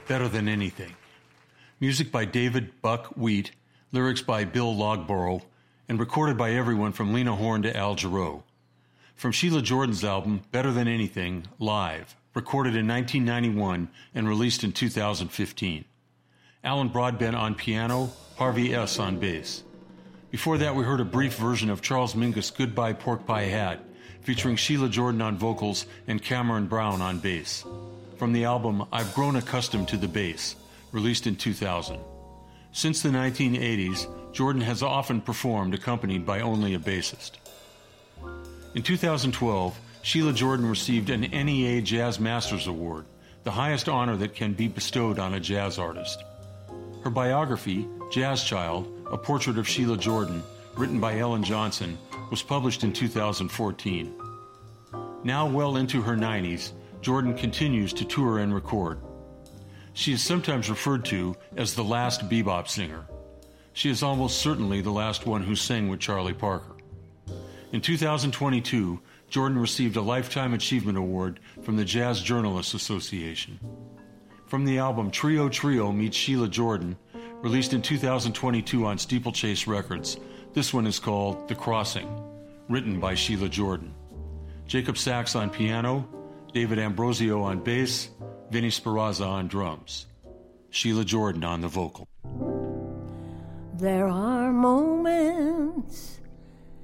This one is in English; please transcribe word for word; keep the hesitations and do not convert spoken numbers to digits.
Better Than Anything. Music by David Buck Wheat, lyrics by Bill Logborough, and recorded by everyone from Lena Horne to Al Jarreau. From Sheila Jordan's album, Better Than Anything, Live, recorded in nineteen ninety-one and released in two thousand fifteen. Alan Broadbent on piano, Harvey S. on bass. Before that, we heard a brief version of Charles Mingus' Goodbye Pork Pie Hat, featuring Sheila Jordan on vocals and Cameron Brown on bass. From the album I've Grown Accustomed to the Bass, released in two thousand. Since the nineteen eighties, Jordan has often performed accompanied by only a bassist. In two thousand twelve, Sheila Jordan received an N E A Jazz Masters Award, the highest honor that can be bestowed on a jazz artist. Her biography, Jazz Child, A Portrait of Sheila Jordan, written by Ellen Johnson, was published in two thousand fourteen. Now well into her nineties, Jordan continues to tour and record. She is sometimes referred to as the last bebop singer. She is almost certainly the last one who sang with Charlie Parker. In two thousand twenty-two, Jordan received a Lifetime Achievement Award from the Jazz Journalists Association. From the album Trio Trio Meets Sheila Jordan, released in two thousand twenty-two on Steeplechase Records, this one is called The Crossing, written by Sheila Jordan. Jacob Sachs on piano, David Ambrosio on bass, Vinny Speranza on drums. Sheila Jordan on the vocal. There are moments